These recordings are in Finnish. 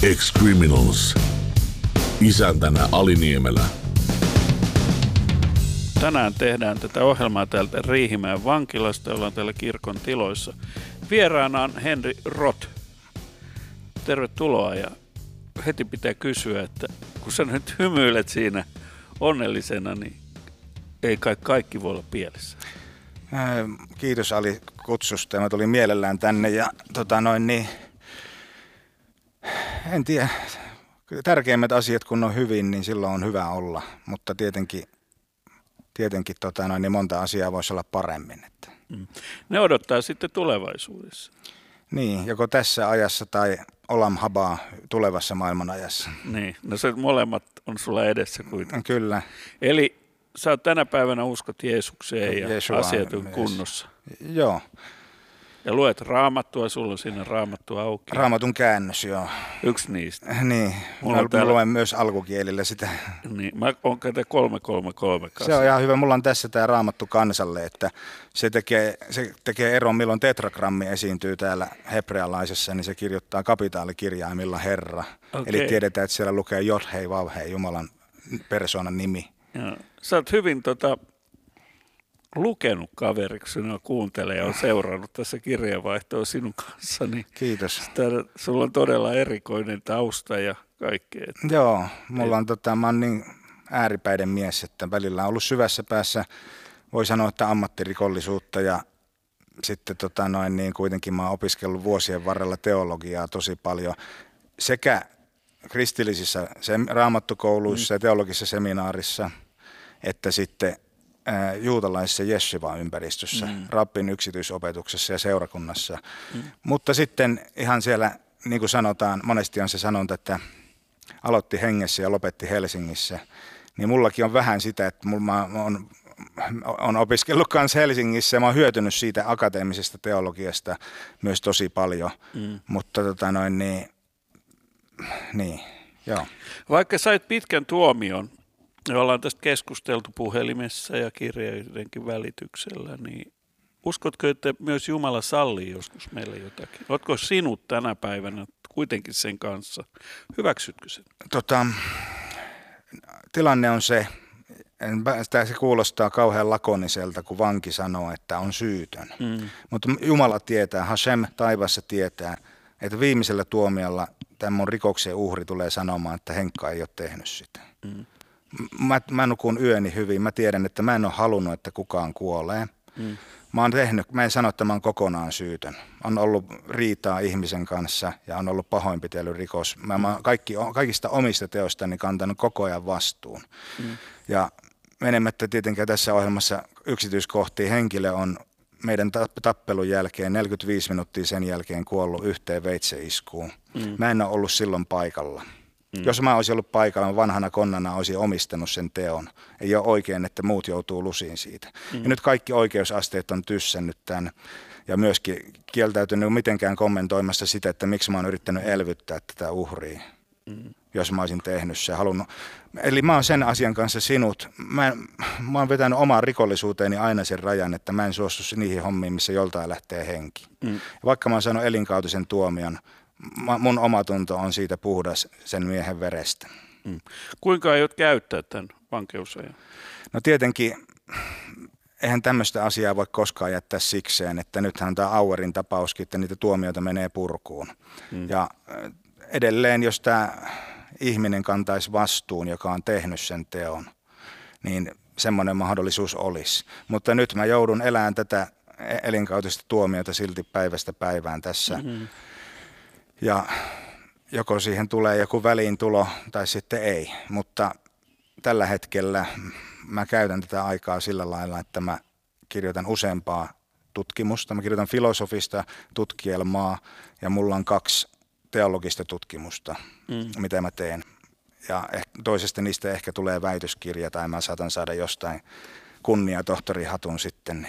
Ex-Criminals. Isäntänä Ali Niemelä. Tänään tehdään tätä ohjelmaa täältä Riihimäen vankilasta, ollaan täällä kirkon tiloissa. Vieraana on Henri Roth. Tervetuloa, ja heti pitää kysyä, että kun sä nyt hymyilet siinä onnellisena, niin ei kai kaikki voi olla pielessä. Kiitos Ali kutsusta. Mä tulin mielellään tänne ja en tiedä. Tärkeimmät asiat kun on hyvin, niin silloin on hyvä olla, mutta tietenkin niin monta asiaa voisi olla paremmin. Että. Ne odottaa sitten tulevaisuudessa. Niin, joko tässä ajassa tai olam habaa tulevassa maailmanajassa. Niin, no se molemmat on sulla edessä kuitenkin. Kyllä. Eli sä oot tänä päivänä uskot Jeesukseen ja Jeshua, asiat on kunnossa. Joo. Ja luet Raamattua, sulla on siinä Raamattu auki. Raamatun käännös, joo. Yksi niistä. Niin, mä luen myös alkukielillä sitä. Niin, mä oon käytä 333 kanssa. Se on ihan hyvä. Mulla on tässä tämä Raamattu kansalle, että se tekee eron, milloin tetragrammi esiintyy täällä hebrealaisessa, niin se kirjoittaa kapitaalikirjaimilla Herra. Okay. Eli tiedetään, että siellä lukee Jod-hei, Vav-hei, Jumalan persoonan nimi. Joo. Sä oot hyvin lukenut kaveriksi, sinua kuuntelee ja on seurannut tässä kirjeenvaihtoa sinun kanssa. Niin kiitos. Sulla on todella erikoinen tausta ja kaikkea. Joo, mulla on mä oon niin ääripäiden mies, että välillä on ollut syvässä päässä, voi sanoa, että ammattirikollisuutta ja sitten niin kuitenkin mä oon opiskellut vuosien varrella teologiaa tosi paljon sekä kristillisissä raamattukouluissa ja teologisessa seminaarissa että sitten juutalaisessa Jeshiva-ympäristössä, rabbin yksityisopetuksessa ja seurakunnassa. Mutta sitten ihan siellä, niin kuin sanotaan, monesti on se sanonta, että aloitti hengessä ja lopetti Helsingissä. Niin mullakin on vähän sitä, että mä on opiskellut kanssa Helsingissä ja mä oon hyötynyt siitä akateemisesta teologiasta myös tosi paljon. Mutta niin, joo. Vaikka sait pitkän tuomion, ja ollaan tästä keskusteltu puhelimessa ja kirjeidenkin välityksellä, niin uskotko, että myös Jumala sallii joskus meille jotakin? Oletko sinut tänä päivänä kuitenkin sen kanssa? Hyväksytkö sen? Tilanne on se kuulostaa kauhean lakoniselta, kun vanki sanoo, että on syytön. Mutta Jumala tietää, Hashem taivassa tietää, että viimeisellä tuomiolla tämän mun rikoksen uhri tulee sanomaan, että Henkka ei ole tehnyt sitä. Mä nukun yöni hyvin. Mä tiedän, että mä en ole halunnut, että kukaan kuolee. Mä en sano, että mä oon kokonaan syytön. On ollut riitaa ihmisen kanssa ja on ollut pahoinpitelyrikos. Mä oon kaikista omista teoistani kantanut koko ajan vastuun. Ja menemättä tietenkään tässä ohjelmassa yksityiskohtiin, henkilö on meidän tappelun jälkeen 45 minuuttia sen jälkeen kuollut yhteen veitseiskuun. Mä en ole ollut silloin paikalla. Jos mä olisin ollut paikalla, vanhana konnana olisin omistanut sen teon. Ei ole oikein, että muut joutuu lusiin siitä. Ja nyt kaikki oikeusasteet on tyssännyt tämän ja myöskin kieltäytynyt mitenkään kommentoimassa sitä, että miksi mä oon yrittänyt elvyttää tätä uhria, jos mä olisin tehnyt se, halunnut. Eli mä oon sen asian kanssa sinut. Mä oon vetänyt omaan rikollisuuteeni aina sen rajan, että mä en suostu niihin hommiin, missä joltain lähtee henki. Vaikka mä oon saanut elinkautisen tuomion, mun omatunto on siitä puhdas sen miehen verestä. Kuinka aiot käyttää tämän vankeusajan? No tietenkin, eihän tämmöistä asiaa voi koskaan jättää sikseen, että nythän tämä Auerin tapauskin, että niitä tuomioita menee purkuun. Ja edelleen, jos tämä ihminen kantaisi vastuun, joka on tehnyt sen teon, niin semmoinen mahdollisuus olisi. Mutta nyt mä joudun elämään tätä elinkautista tuomiota silti päivästä päivään tässä. Ja joko siihen tulee joku väliintulo tai sitten ei, mutta tällä hetkellä mä käytän tätä aikaa sillä lailla, että mä kirjoitan useampaa tutkimusta. Mä kirjoitan filosofista tutkielmaa ja mulla on 2 teologista tutkimusta, mitä mä teen. Ja toisesta niistä ehkä tulee väitöskirja tai mä saatan saada jostain kunniatohtorihatun sitten.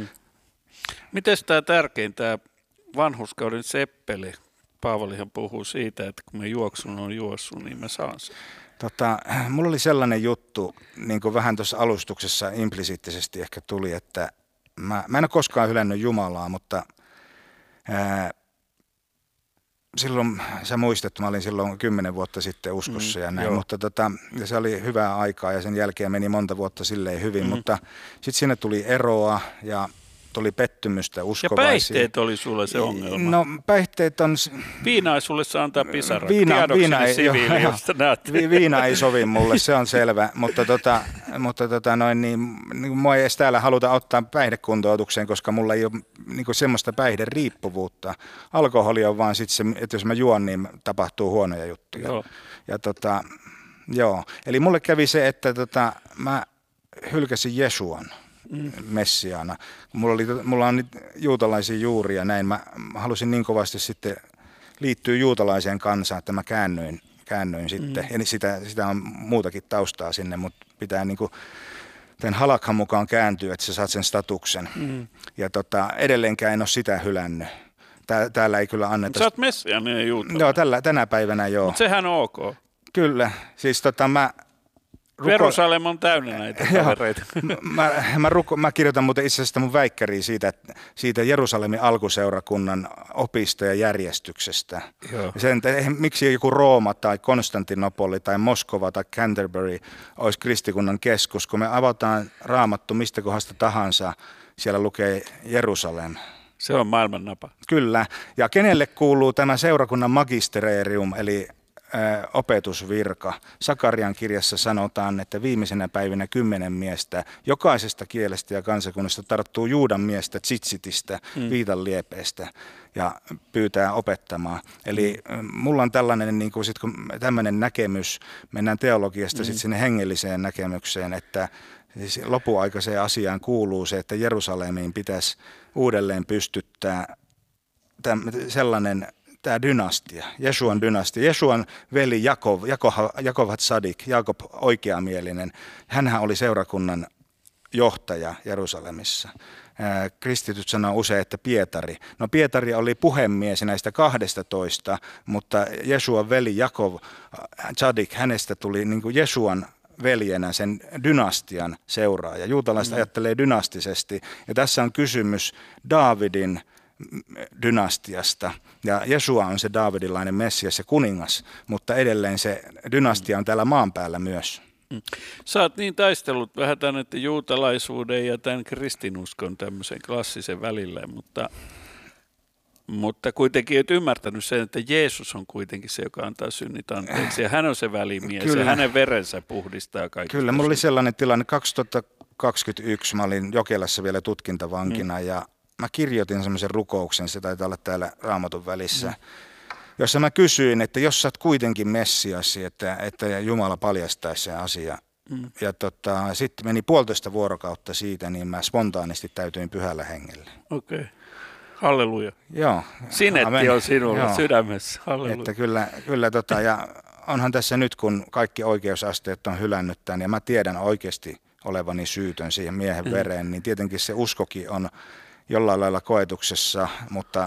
Mites tämä tärkein, tämä vanhurskauden seppeli? Paavalihan puhuu siitä, että kun me juoksun on juossut, niin mä saan sen. Mulla oli sellainen juttu, niin kuin vähän tuossa alustuksessa implisiittisesti ehkä tuli, että mä en ole koskaan hylännyt Jumalaa, mutta silloin, sä muistat, mä olin silloin 10 vuotta sitten uskossa ja näin, mutta ja se oli hyvää aikaa ja sen jälkeen meni monta vuotta silleen hyvin, mutta sitten siinä tuli eroa ja tuli pettymystä uskovaisiin. Ja päihteet oli sulle se ongelma. No päihteet on... Viina ei sulle saa antaa pisaraa. Viina ei sovi mulle, se on selvä, mutta niin mua ei edes täällä haluta ottaa päihdekuntoutukseen, koska mulla ei ole niin semmoista päihderiippuvuutta. Alkoholi on vaan sitten se, että jos mä juon, niin tapahtuu huonoja juttuja. Joo. Ja joo, eli mulle kävi se, että mä hylkäsin Jesuan. Messiaana. Mulla on nyt juutalaisia juuria näin. Mä halusin niin kovasti sitten liittyä juutalaiseen kansaan, että mä käännöin sitten. Ja sitä on muutakin taustaa sinne, mutta pitää niinku tämän halakhan mukaan kääntyä, että sä saat sen statuksen. Ja edelleenkään en ole sitä hylännyt. Täällä ei kyllä anneta... Sä oot messiaaninen juutalainen. Joo, tänä päivänä joo. Mutta sehän on ok. Kyllä, siis Jerusalem on täynnä näitä kavereita. Mä kirjoitan muuten itse asiassa mun väikkäriä siitä Jerusalemin alkuseurakunnan opista ja järjestyksestä. Miksi joku Rooma tai Konstantinopoli tai Moskova tai Canterbury olisi kristikunnan keskus, kun me avataan Raamattu mistä kohdasta tahansa, siellä lukee Jerusalem. Se on maailman napa. Kyllä, ja kenelle kuuluu tämä seurakunnan magisterium, eli opetusvirka. Sakarian kirjassa sanotaan, että viimeisenä päivinä 10 miestä jokaisesta kielestä ja kansakunnasta tarttuu Juudan miestä Tsitsitistä, viitan liepeestä ja pyytää opettamaan. Eli mulla on tällainen, niin kuin, kun tämmöinen näkemys, mennään teologiasta sitten sinne hengelliseen näkemykseen, että siis lopuaikaiseen asiaan kuuluu se, että Jerusalemiin pitäisi uudelleen pystyttää sellainen tämä dynastia, Jesuan dynastia. Jesuan veli Jakov Hatsadik, Jaakob oikeamielinen, hänhän oli seurakunnan johtaja Jerusalemissa. Kristityt sanoo usein, että Pietari. No Pietari oli puhemies näistä 12, mutta Jesuan veli Jakov Hatsadik, hänestä tuli niin kuin Jesuan veljenä sen dynastian seuraaja. Juutalaiset ajattelee dynastisesti ja tässä on kysymys Daavidin dynastiasta ja Jesua on se daavidilainen Messias ja kuningas, mutta edelleen se dynastia on täällä maan päällä myös. Sä oot niin taistellut vähän tämän juutalaisuuden ja tämän kristinuskon tämmöisen klassisen välillä, mutta kuitenkin et ymmärtänyt sen, että Jeesus on kuitenkin se, joka antaa synnit anteeksi ja hän on se välimies ja hänen verensä puhdistaa kaikki. Kyllä, mulla oli sellainen tilanne 2021, mä olin Jokelassa vielä tutkintavankina ja mä kirjoitin semmoisen rukouksen, se taitaa olla täällä Raamatun välissä, jossa mä kysyin, että jos sä oot kuitenkin Messiasi, että Jumala paljastaisi sen asian. Ja sitten meni 1,5 vuorokautta siitä, niin mä spontaanisti täytyin Pyhällä Hengellä. Okei. Halleluja. Joo. Sinetti on sinulla sydämessä. Halleluja. Että kyllä ja onhan tässä nyt, kun kaikki oikeusasteet on hylännyt tämän, ja mä tiedän oikeasti olevani syytön siihen miehen vereen, niin tietenkin se uskokin on jollain lailla koetuksessa, mutta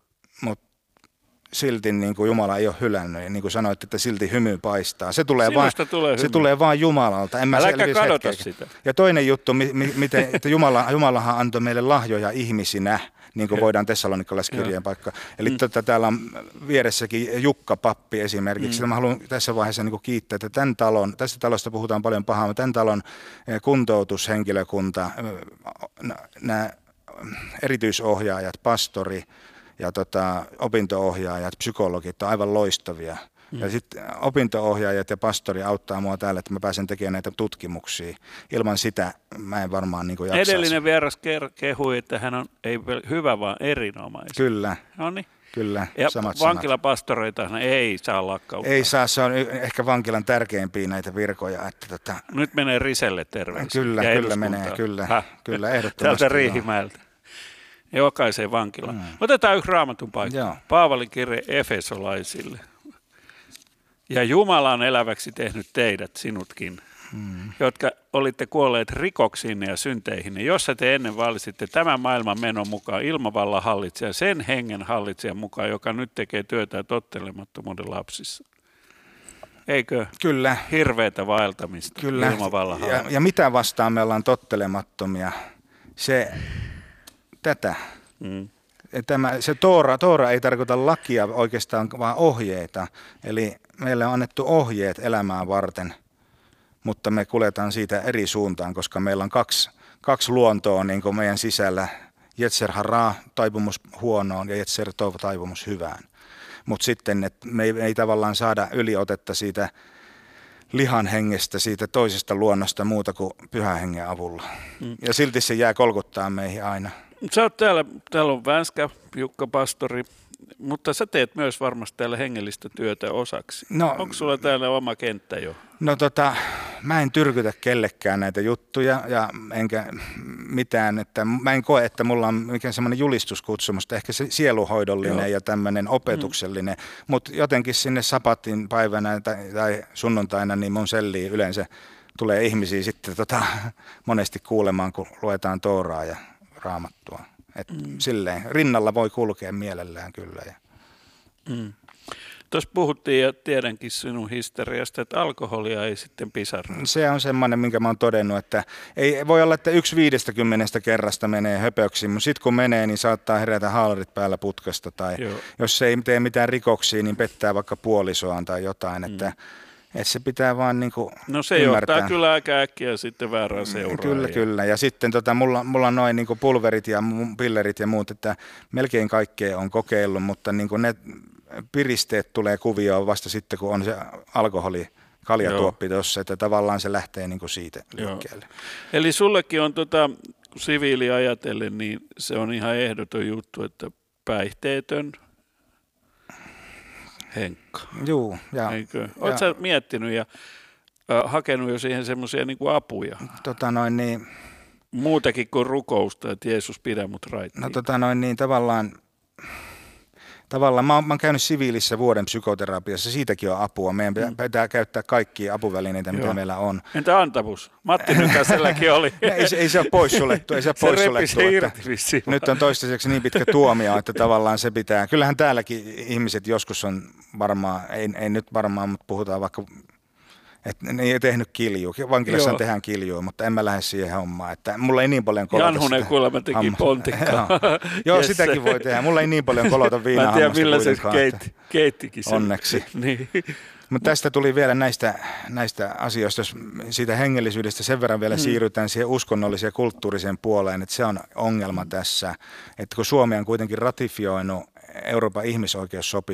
silti niin kuin Jumala ei ole hylännyt. Ja niin kuin sanoit, että silti hymy paistaa. Se tulee vain Jumalalta. Äläkä kadota sitä. Ja toinen juttu, miten, että Jumalahan antoi meille lahjoja ihmisinä, niin kuin voidaan Tessalonikalaiskirjeen paikka. Eli täällä on vieressäkin Jukka Pappi esimerkiksi. Mä haluan tässä vaiheessa niin kuin kiittää, että tästä talosta puhutaan paljon pahaa, mutta tämän talon kuntoutushenkilökunta, nämä erityisohjaajat, pastori ja opinto-ohjaajat, psykologit on aivan loistavia. Ja sitten opinto-ohjaajat ja pastori auttaa mua täällä, että mä pääsen tekemään näitä tutkimuksia. Ilman sitä mä en varmaan niin kuin jaksaisi. Edellinen vieras kehui, että hän on ei hyvä, vaan erinomainen. Kyllä. Noniin. Kyllä, ja vankilapastoreita ei saa lakkauttaa. Ei saa, se on ehkä vankilan tärkeimpiä näitä virkoja. Että Nyt menee Riselle terveisiä. Kyllä menee, kyllä ehdottomasti. Täältä Riihimäeltä. Jokaiseen vankilaan. Otetaan yksi Raamatun paikka. Joo. Paavalin kirje Efesolaisille. Ja Jumala on eläväksi tehnyt teidät, sinutkin, jotka olitte kuolleet rikoksiinne ja synteihinne, jossa te ennen valisitte tämän maailman menon mukaan ilmavallan hallitsija, sen hengen hallitsijan mukaan, joka nyt tekee työtä tottelemattomuuden lapsissa. Eikö? Kyllä. Hirveätä vaeltamista. Kyllä. Ilmavallan ja mitä vastaan me ollaan tottelemattomia? Tätä. Se Toora ei tarkoita lakia oikeastaan, vaan ohjeita. Eli meille on annettu ohjeet elämää varten, mutta me kuljetaan siitä eri suuntaan, koska meillä on kaksi luontoa niin kuin meidän sisällä. Jetser hara, taipumus huonoon, ja Jetser tov, taipumus hyvään. Mutta sitten, että me ei tavallaan saada yliotetta siitä lihan hengestä, siitä toisesta luonnosta muuta kuin pyhän hengen avulla. Ja silti se jää kolkuttaa meihin aina. Sä oot täällä on Vänskä, Jukka Pastori, mutta sä teet myös varmasti täällä hengellistä työtä osaksi. No, onko sulla täällä oma kenttä jo? No mä en tyrkytä kellekään näitä juttuja ja enkä mitään, että mä en koe, että mulla on mikään semmoinen julistuskutsumus, ehkä se sieluhoidollinen ja tämmöinen opetuksellinen, mutta jotenkin sinne sapatin päivänä tai sunnuntaina niin mun selliin yleensä tulee ihmisiä sitten monesti kuulemaan, kun luetaan Tooraa ja Raamattua. Silleen rinnalla voi kulkea mielellään kyllä. Tuossa puhuttiin ja tiedänkin sinun historiasta, että alkoholia ei sitten pisarra. Se on semmoinen, minkä mä oon todennut, että ei voi olla, että 1/50 kerrasta menee höpöksi, mutta sitten kun menee, niin saattaa herätä haalarit päällä putkasta tai jos ei tee mitään rikoksia, niin pettää vaikka puolisoaan tai jotain, että se pitää vaan niinku no se ymmärtää. Johtaa kyllä aika äkkiä sitten väärään seuraan. Kyllä. Ja sitten mulla on noin niinku pulverit ja pillerit ja muut, että melkein kaikkea on kokeillut, mutta niinku ne piristeet tulee kuvioon vasta sitten, kun on se alkoholi, kaljatuoppi tuossa, että tavallaan se lähtee niinku siitä liikkeelle. Eli sullekin on siviili ajatellen, niin se on ihan ehdoton juttu, että päihteetön Henkka. Juu. Oletko sä miettinyt ja hakenut jo siihen semmoisia niinku apuja? Muutakin kuin rukousta, että Jeesus pidä mut raittiin. Tavallaan mä oon käynyt siviilissä vuoden psykoterapiassa, siitäkin on apua. Meidän pitää käyttää kaikkia apuvälineitä, mitä meillä on. Entä antavuus? Matti Nykäselläkin oli. ei se ole poissuljettu. Nyt on toistaiseksi niin pitkä tuomio, että tavallaan se pitää. Kyllähän täälläkin ihmiset joskus on varmaan, ei nyt varmaan, mutta puhutaan vaikka, että ne ei tehnyt kiljua. Vankilassa tehdään kiljua, mutta en mä lähde siihen hommaan. Että mulla ei niin paljon kolota Janhunen kuulemma teki pontikkaa. Joo, sitäkin voi tehdä. Mulla ei niin paljon kolota viinaa hammasta kuitenkaan. Mä en tiedä, millä se keittikin sen. Onneksi. Niin. Mutta tästä tuli vielä näistä asioista, jos siitä hengellisyydestä sen verran vielä siirrytään siihen uskonnolliseen ja kulttuuriseen puoleen, että se on ongelma tässä, että kun Suomi on kuitenkin ratifioinut Euroopan ihmisoikeussopimus,